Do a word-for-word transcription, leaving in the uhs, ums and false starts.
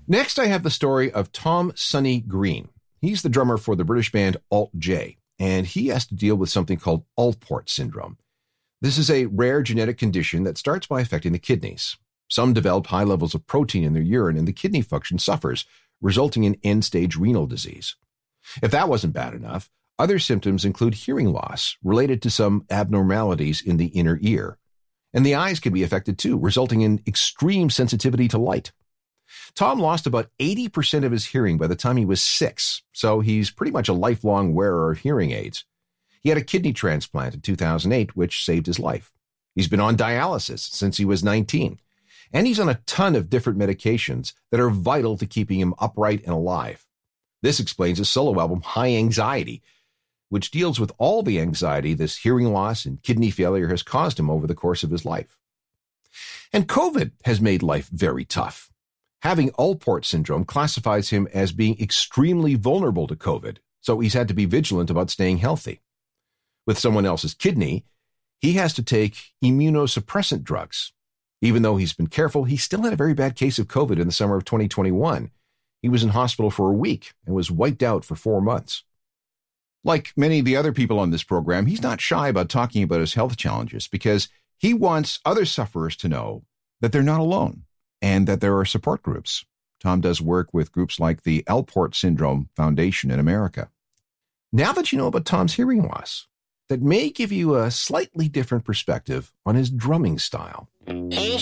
Next, I have the story of Tom Sonny Green. He's the drummer for the British band Alt-J, and he has to deal with something called Alport syndrome. This is a rare genetic condition that starts by affecting the kidneys. Some develop high levels of protein in their urine, and the kidney function suffers, resulting in end-stage renal disease. If that wasn't bad enough, other symptoms include hearing loss related to some abnormalities in the inner ear. And the eyes can be affected too, resulting in extreme sensitivity to light. Tom lost about eighty percent of his hearing by the time he was six, so he's pretty much a lifelong wearer of hearing aids. He had a kidney transplant in two thousand eight, which saved his life. He's been on dialysis since he was nineteen, and he's on a ton of different medications that are vital to keeping him upright and alive. This explains his solo album, High Anxiety, which deals with all the anxiety this hearing loss and kidney failure has caused him over the course of his life. And COVID has made life very tough. Having Alport syndrome classifies him as being extremely vulnerable to COVID, so he's had to be vigilant about staying healthy. With someone else's kidney, he has to take immunosuppressant drugs. Even though he's been careful, he still had a very bad case of COVID in the summer of twenty twenty-one. He was in hospital for a week and was wiped out for four months. Like many of the other people on this program, he's not shy about talking about his health challenges because he wants other sufferers to know that they're not alone and that there are support groups. Tom does work with groups like the Alport Syndrome Foundation in America. Now that you know about Tom's hearing loss, that may give you a slightly different perspective on his drumming style.